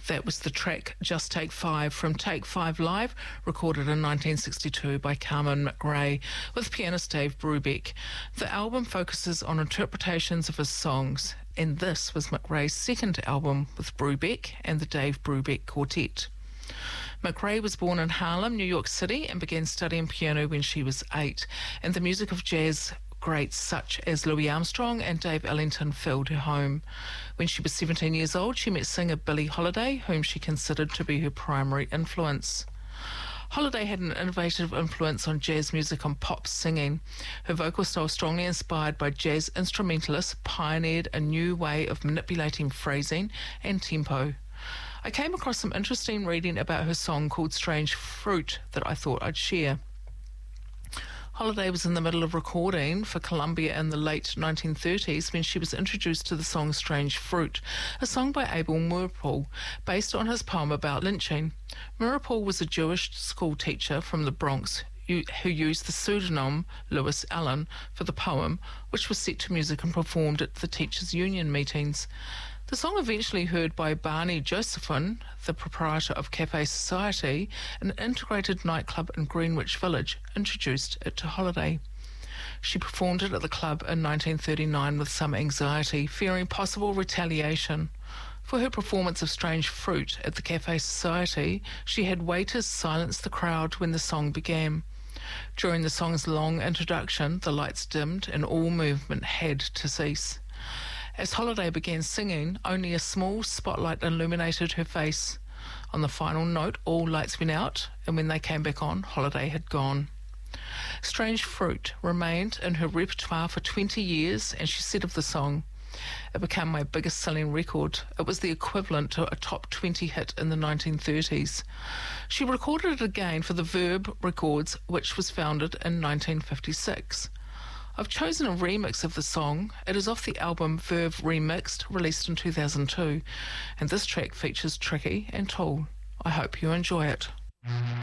That was the track Just Take Five from Take Five Live, recorded in 1962 by Carmen McRae with pianist Dave Brubeck. The album focuses on interpretations of his songs, and this was McRae's second album with Brubeck and the Dave Brubeck Quartet. McRae was born in Harlem, New York City, and began studying piano when she was 8, and the music of jazz greats such as Louis Armstrong and Dave Ellington filled her home. When she was 17 years old, she met singer Billie Holiday, whom she considered to be her primary influence. Holiday had an innovative influence on jazz music and pop singing. Her vocal style, strongly inspired by jazz instrumentalists, pioneered a new way of manipulating phrasing and tempo. I came across some interesting reading about her song called Strange Fruit that I thought I'd share. Holiday was in the middle of recording for Columbia in the late 1930s when she was introduced to the song Strange Fruit, a song by Abel Meeropol, based on his poem about lynching. Meeropol was a Jewish school teacher from the Bronx who used the pseudonym Lewis Allen for the poem, which was set to music and performed at the teachers' union meetings. The song, eventually heard by Barney Josephine, the proprietor of Cafe Society, an integrated nightclub in Greenwich Village, introduced it to Holiday. She performed it at the club in 1939 with some anxiety, fearing possible retaliation. For her performance of Strange Fruit at the Cafe Society, she had waiters silence the crowd when the song began. During the song's long introduction, the lights dimmed and all movement had to cease. As Holiday began singing, only a small spotlight illuminated her face. On the final note, all lights went out, and when they came back on, Holiday had gone. Strange Fruit remained in her repertoire for 20 years, and she said of the song, "It became my biggest selling record. It was the equivalent to a top 20 hit in the 1930s. She recorded it again for the Verve Records, which was founded in 1956. I've chosen a remix of the song. It is off the album Verve Remixed, released in 2002, and this track features Tricky and Tool. I hope you enjoy it.